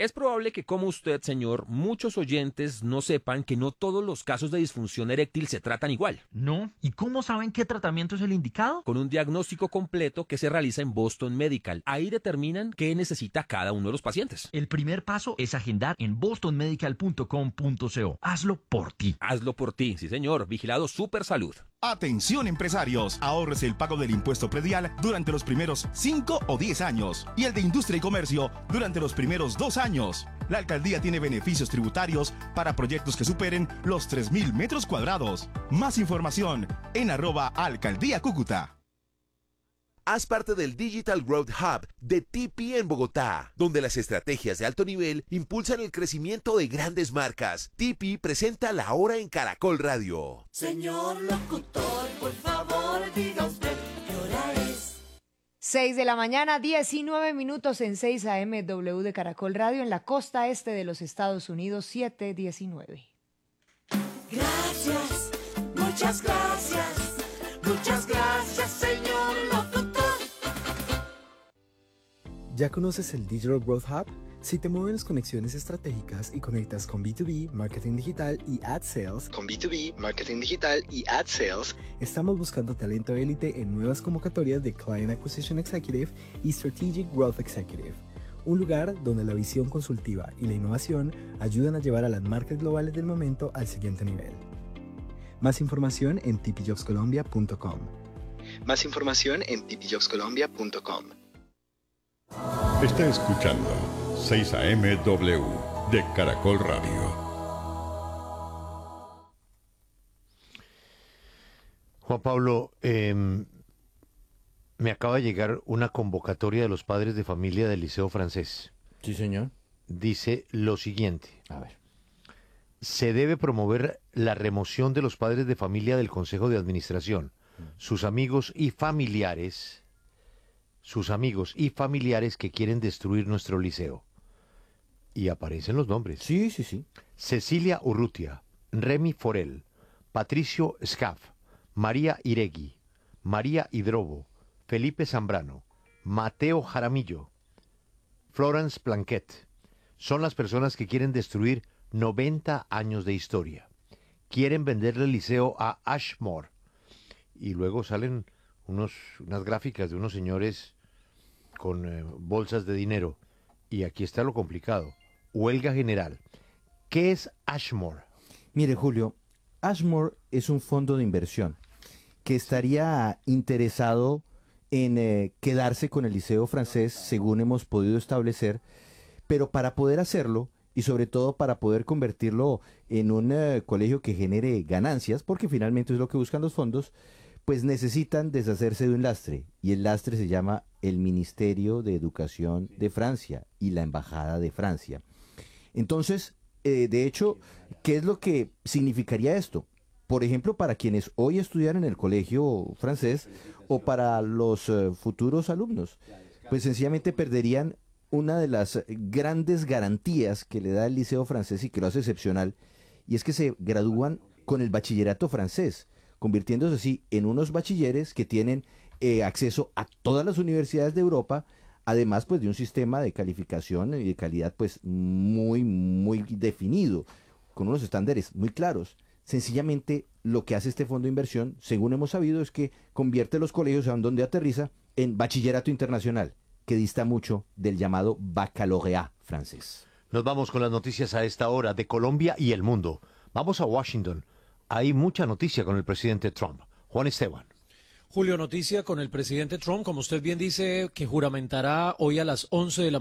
Es probable que, como usted, señor, muchos oyentes no sepan que no todos los casos de disfunción eréctil se tratan igual. No. ¿Y cómo saben qué tratamiento es el indicado? Con un diagnóstico completo que se realiza en Boston Medical. Ahí determinan qué necesita cada uno de los pacientes. El primer paso es agendar en bostonmedical.com.co. Hazlo por ti. Hazlo por ti, sí señor. Vigilado Super Salud. Atención empresarios, ahorres el pago del impuesto predial durante los primeros 5 o 10 años y el de industria y comercio durante los primeros 2 años. La alcaldía tiene beneficios tributarios para proyectos que superen los 3.000 metros cuadrados. Más información en @alcaldía-cúcuta. Haz parte del Digital Growth Hub de TP en Bogotá, donde las estrategias de alto nivel impulsan el crecimiento de grandes marcas. TP presenta La Hora en Caracol Radio. Señor locutor, por favor, diga usted qué hora es. 6 de la mañana, 19 minutos en 6 AM W de Caracol Radio en la costa este de los Estados Unidos, 7:19. Gracias, muchas gracias, señor locutor. ¿Ya conoces el Digital Growth Hub? Si te mueven las conexiones estratégicas y conectas con B2B, marketing digital y ad sales, estamos buscando talento élite en nuevas convocatorias de Client Acquisition Executive y Strategic Growth Executive. Un lugar donde la visión consultiva y la innovación ayudan a llevar a las marcas globales del momento al siguiente nivel. Más información en tpjobscolombia.com. Está escuchando 6 AM W de Caracol Radio. Juan Pablo, me acaba de llegar una convocatoria de los padres de familia del Liceo Francés. Sí, señor. Dice lo siguiente. A ver. Se debe promover la remoción de los padres de familia del Consejo de Administración, sus amigos y familiares que quieren destruir nuestro liceo. Y aparecen los nombres. Sí. Cecilia Urrutia, Remy Forel, Patricio Scaff, María Iregui, María Hidrobo, Felipe Zambrano, Mateo Jaramillo, Florence Blanquet. Son las personas que quieren destruir 90 años de historia. Quieren venderle el liceo a Ashmore. Y luego salen unas gráficas de unos señores con bolsas de dinero. Y aquí está lo complicado. Huelga general. ¿Qué es Ashmore? Mire, Julio, Ashmore es un fondo de inversión que estaría interesado en quedarse con el Liceo Francés, según hemos podido establecer, pero para poder hacerlo, y sobre todo para poder convertirlo en un colegio que genere ganancias, porque finalmente es lo que buscan los fondos, pues necesitan deshacerse de un lastre, y el lastre se llama el Ministerio de Educación de Francia y la Embajada de Francia. Entonces, de hecho, ¿qué es lo que significaría esto? Por ejemplo, para quienes hoy estudian en el colegio francés o para los futuros alumnos, pues sencillamente perderían una de las grandes garantías que le da el Liceo Francés y que lo hace excepcional, y es que se gradúan con el bachillerato francés, convirtiéndose así en unos bachilleres que tienen acceso a todas las universidades de Europa, además pues de un sistema de calificación y de calidad pues muy definido, con unos estándares muy claros. Sencillamente lo que hace este fondo de inversión, según hemos sabido, es que convierte los colegios a donde aterriza en bachillerato internacional, que dista mucho del llamado baccalaureat francés. Nos vamos con las noticias a esta hora de Colombia y el mundo. Vamos a Washington. Hay mucha noticia con el presidente Trump. Juan Esteban. Julio, noticia con el presidente Trump, como usted bien dice, que juramentará hoy a las 11 de la